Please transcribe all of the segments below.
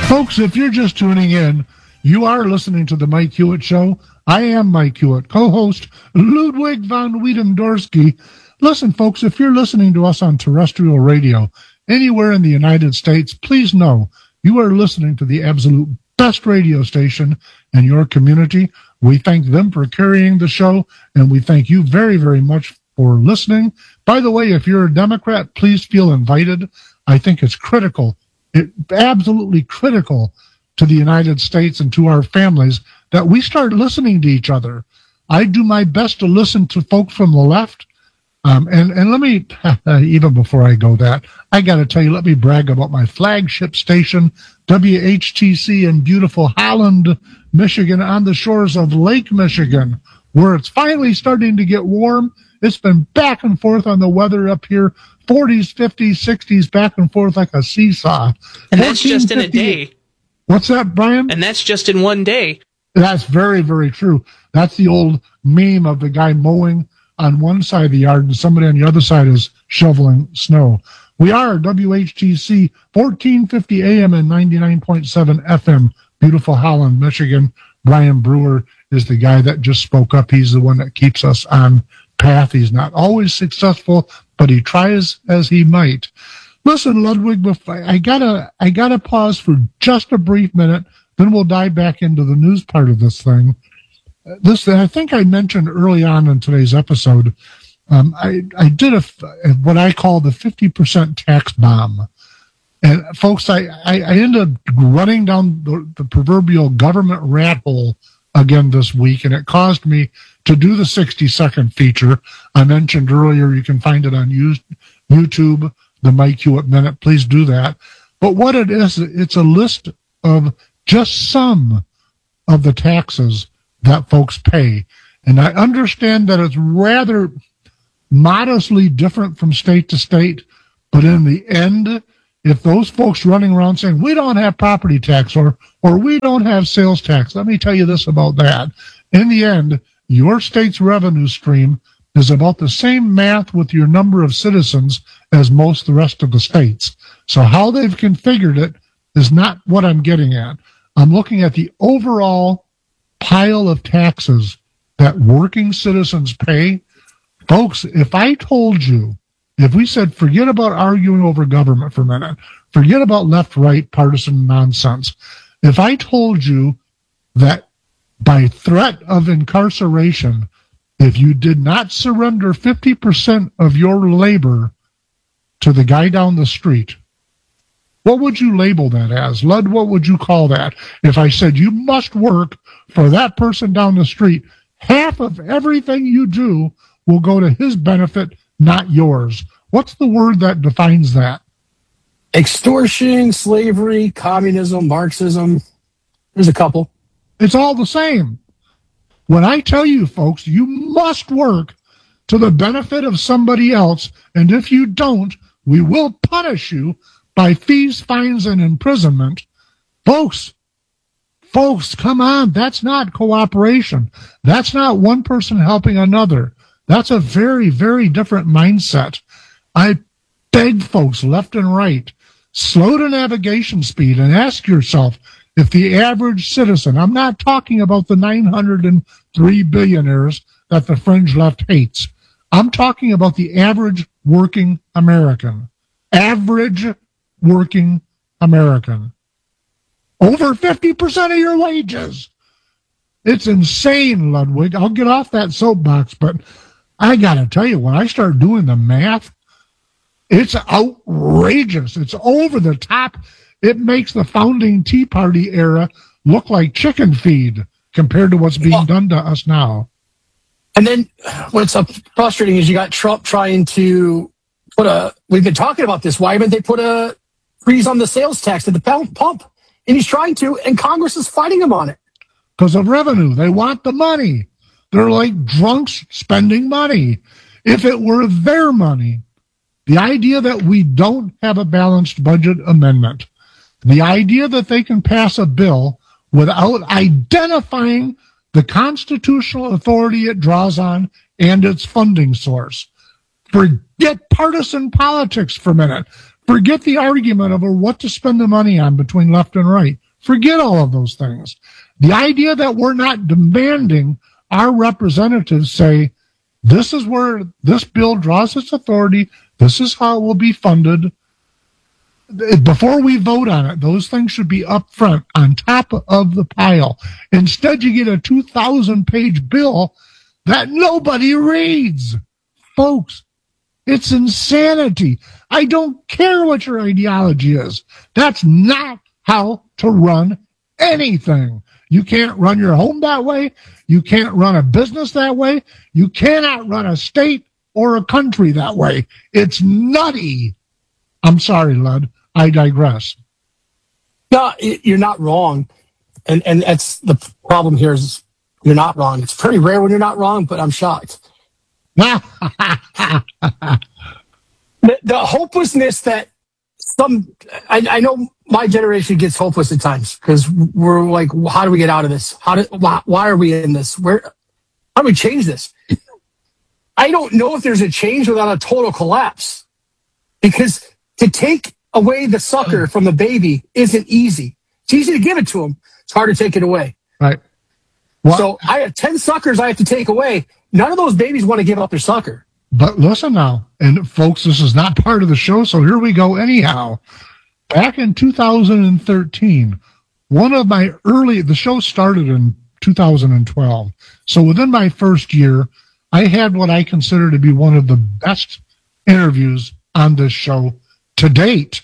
Folks, if you're just tuning in, you are listening to the Mike Hewitt Show. I am Mike Hewitt, co-host Ludwig von Wiedendorsky. Listen, folks, if you're listening to us on terrestrial radio anywhere in the United States, please know you are listening to the absolute best radio station in your community. We thank them for carrying the show, and we thank you very, very much for listening. By the way, if you're a Democrat, please feel invited. I think it's critical. It's absolutely critical to the United States and to our families that we start listening to each other. I do my best to listen to folks from the left. And let me, even before I go that, I got to tell you, let me brag about my flagship station, WHTC in beautiful Holland, Michigan, on the shores of Lake Michigan, where it's finally starting to get warm. It's been back and forth on the weather up here, 40s, 50s, 60s, back and forth like a seesaw. And that's just in a day. What's that, Brian? And that's just in one day. That's very, very true. That's the old meme of the guy mowing on one side of the yard and somebody on the other side is shoveling snow. We are WHTC 1450 AM and 99.7 FM, beautiful Holland, Michigan. Brian Brewer is the guy that just spoke up. He's the one that keeps us on path. He's not always successful, but he tries as he might. Listen, Ludwig, I gotta pause for just a brief minute, then we'll dive back into the news part of this thing. I think I mentioned early on in today's episode, I did what I call the 50% tax bomb. And folks, I ended up running down the proverbial government rat hole again this week, and it caused me to do the 60-second feature I mentioned earlier. You can find it on YouTube, the Mike Hewitt Minute. Please do that. But what it is, it's a list of just some of the taxes that folks pay. And I understand that it's rather modestly different from state to state, but in the end, if those folks running around saying, we don't have property tax or we don't have sales tax, let me tell you this about that. In the end, your state's revenue stream is about the same math with your number of citizens as most of the rest of the states. So how they've configured it is not what I'm getting at. I'm looking at the overall pile of taxes that working citizens pay. Folks, if I told you, if we said, forget about arguing over government for a minute, forget about left-right partisan nonsense. If I told you that by threat of incarceration, if you did not surrender 50% of your labor to the guy down the street, what would you label that as? Lud, what would you call that? If I said you must work for that person down the street, half of everything you do will go to his benefit, not yours. What's the word that defines that? Extortion, slavery, communism, Marxism. There's a couple. It's all the same. When I tell you, folks, you must work to the benefit of somebody else, and if you don't, we will punish you by fees, fines, and imprisonment. Folks, come on. That's not cooperation. That's not one person helping another. That's a very, very different mindset. I beg folks left and right, slow to navigation speed and ask yourself if the average citizen, I'm not talking about the 903 billionaires that the fringe left hates. I'm talking about the average working American. Average working American. Over 50% of your wages. It's insane, Ludwig. I'll get off that soapbox, but I got to tell you, when I start doing the math, it's outrageous. It's over the top. It makes the founding Tea Party era look like chicken feed compared to what's being done to us now. And then what's frustrating is you got Trump trying to we've been talking about this. Why haven't they put a freeze on the sales tax at the pump? And he's trying to, and Congress is fighting him on it. Because of revenue. They want the money. They're like drunks spending money. If it were their money, the idea that we don't have a balanced budget amendment, the idea that they can pass a bill without identifying the constitutional authority it draws on and its funding source. Forget partisan politics for a minute. Forget the argument over what to spend the money on between left and right. Forget all of those things. The idea that we're not demanding our representatives say, this is where this bill draws its authority, this is how it will be funded. Before we vote on it, those things should be up front, on top of the pile. Instead, you get a 2,000-page bill that nobody reads. Folks, it's insanity. I don't care what your ideology is. That's not how to run anything. You can't run your home that way. You can't run a business that way. You cannot run a state or a country that way. It's nutty. I'm sorry, Lud. I digress. No, you're not wrong. And that's the problem here is you're not wrong. It's pretty rare when you're not wrong, but I'm shocked. The hopelessness that I know my generation gets hopeless at times because we're like, how do we get out of this? Why are we in this? How do we change this? I don't know if there's a change without a total collapse, because to take away the sucker from the baby isn't easy. It's easy to give it to him. It's hard to take it away. Right. So I have 10 suckers I have to take away. None of those babies want to give up their sucker. But listen now, and folks, this is not part of the show, so here we go anyhow. Back in 2013, the show started in 2012. So within my first year, I had what I consider to be one of the best interviews on this show to date.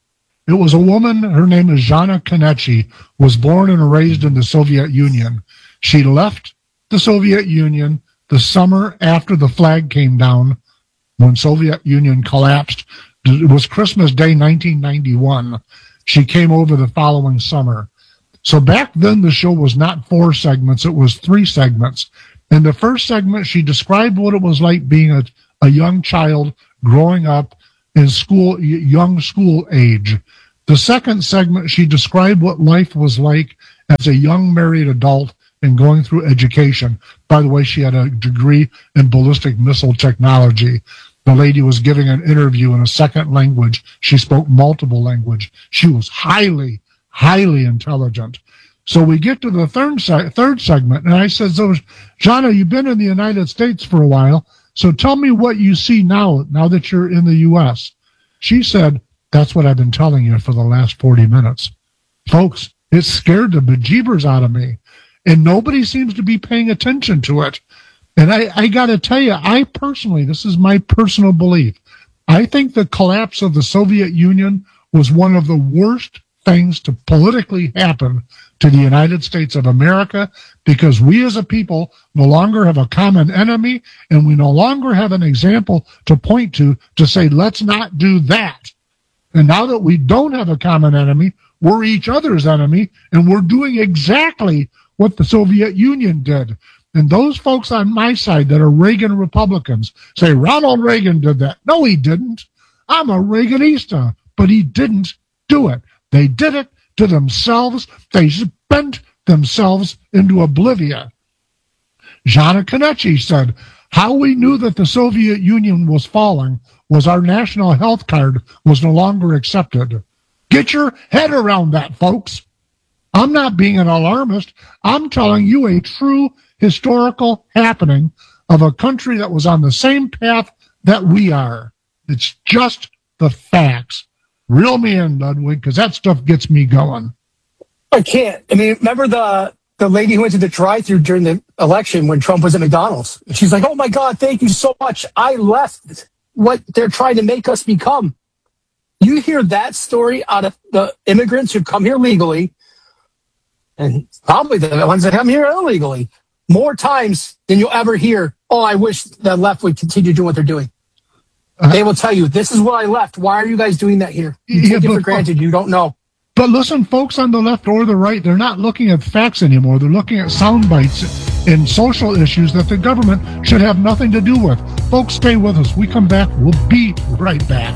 It was a woman, her name is Zhana Konechi, was born and raised in the Soviet Union. She left the Soviet Union the summer after the flag came down when Soviet Union collapsed. It was Christmas Day, 1991. She came over the following summer. So back then, the show was not 4 segments, it was 3 segments. In the first segment, she described what it was like being a young child growing up in school, young school age. The second segment, she described what life was like as a young married adult and going through education. By the way, she had a degree in ballistic missile technology. The lady was giving an interview in a second language. She spoke multiple languages. She was highly, highly intelligent. So we get to the third segment, and I said, so, Zhana, you've been in the United States for a while, so tell me what you see now that you're in the U.S. She said, that's what I've been telling you for the last 40 minutes. Folks, it scared the bejeebers out of me, and nobody seems to be paying attention to it. And I got to tell you, I personally, this is my personal belief, I think the collapse of the Soviet Union was one of the worst things to politically happen to the United States of America, because we as a people no longer have a common enemy, and we no longer have an example to point to say, let's not do that. And now that we don't have a common enemy, we're each other's enemy, and we're doing exactly what the Soviet Union did. And those folks on my side that are Reagan Republicans say, Ronald Reagan did that. No, he didn't. I'm a Reaganista, but he didn't do it. They did it to themselves. They spent themselves into oblivion. Zhana Konechi said, how we knew that the Soviet Union was falling was our national health card was no longer accepted. Get your head around that, folks. I'm not being an alarmist. I'm telling you a true historical happening of a country that was on the same path that we are. It's just the facts. Reel me in, Ludwig, because that stuff gets me going. I can't. I mean, remember the lady who went to the drive-thru during the election when Trump was at McDonald's? She's like, oh, my God, thank you so much. I left what they're trying to make us become. You hear that story out of the immigrants who come here legally, and probably the ones that come here illegally, more times than you'll ever hear, oh, I wish the left would continue doing what they're doing. They will tell you, this is what I left. Why are you guys doing that here? You take it for granted. You don't know. But listen, folks on the left or the right, they're not looking at facts anymore. They're looking at sound bites and social issues that the government should have nothing to do with. Folks, stay with us. We come back. We'll be right back.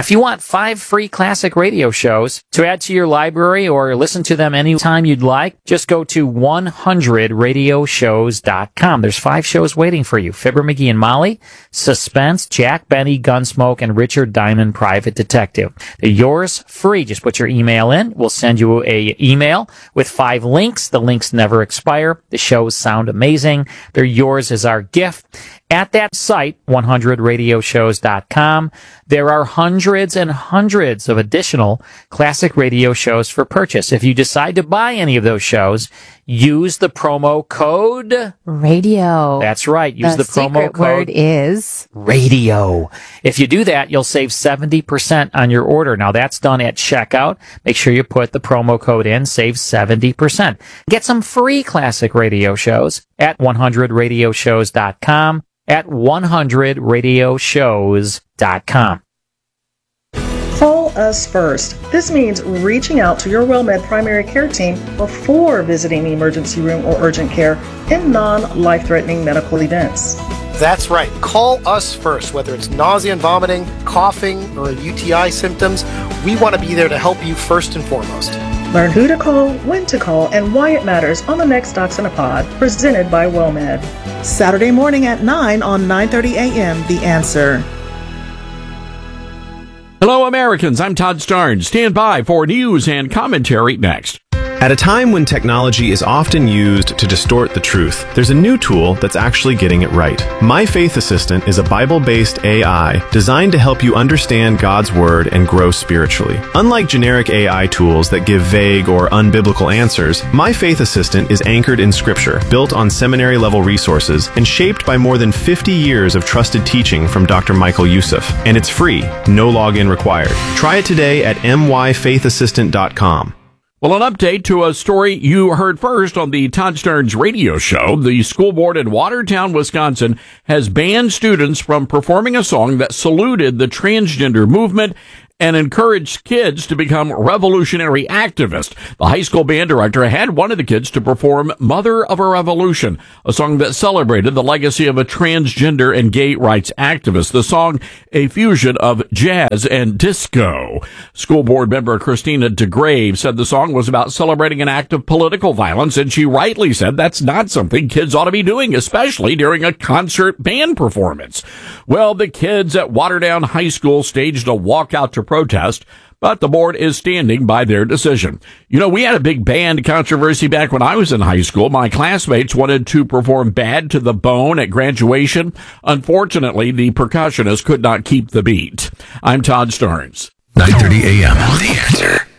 If you want 5 free classic radio shows to add to your library or listen to them anytime you'd like, just go to 100radioshows.com. There's 5 shows waiting for you. Fibber, McGee, and Molly, Suspense, Jack Benny, Gunsmoke, and Richard Diamond, Private Detective. They're yours free. Just put your email in. We'll send you a email with 5 links. The links never expire. The shows sound amazing. They're yours as our gift. At that site, 100radioshows.com, there are hundreds and hundreds of additional classic radio shows for purchase. If you decide to buy any of those shows, use the promo code radio. That's right. Use the promo secret code word is radio. If you do that, you'll save 70% on your order. Now that's done at checkout. Make sure you put the promo code in, save 70%. Get some free classic radio shows at 100radioshows.com, at 100radioshows.com. Call us first. This means reaching out to your WellMed primary care team before visiting the emergency room or urgent care in non-life-threatening medical events. That's right. Call us first, whether it's nausea and vomiting, coughing, or UTI symptoms. We want to be there to help you first and foremost. Learn who to call, when to call, and why it matters on the next Docs in a Pod, presented by WellMed. Saturday morning at 9 on 9:30 a.m. The Answer. Hello, Americans. I'm Todd Starnes. Stand by for news and commentary next. At a time when technology is often used to distort the truth, there's a new tool that's actually getting it right. My Faith Assistant is a Bible-based AI designed to help you understand God's Word and grow spiritually. Unlike generic AI tools that give vague or unbiblical answers, My Faith Assistant is anchored in Scripture, built on seminary-level resources, and shaped by more than 50 years of trusted teaching from Dr. Michael Youssef. And it's free, no login required. Try it today at myfaithassistant.com. Well, an update to a story you heard first on the Todd Starnes radio show. The school board in Watertown, Wisconsin, has banned students from performing a song that saluted the transgender movement and encouraged kids to become revolutionary activists. The high school band director had one of the kids to perform Mother of a Revolution, a song that celebrated the legacy of a transgender and gay rights activist. The song, a fusion of jazz and disco. School board member Christina DeGrave said the song was about celebrating an act of political violence, and she rightly said that's not something kids ought to be doing, especially during a concert band performance. Well, the kids at Watertown High School staged a walkout to protest, but the board is standing by their decision. You know, we had a big band controversy back when I was in high school. My classmates wanted to perform Bad to the Bone at graduation. Unfortunately, the percussionist could not keep the beat. I'm Todd Starnes. 9:30 a.m. The Answer.